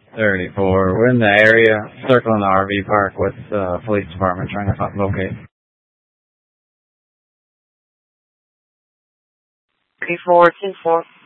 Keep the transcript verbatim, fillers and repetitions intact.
thirty-four. We're in the area, circling the R V park with the uh, police department, trying to locate. thirty-four two four.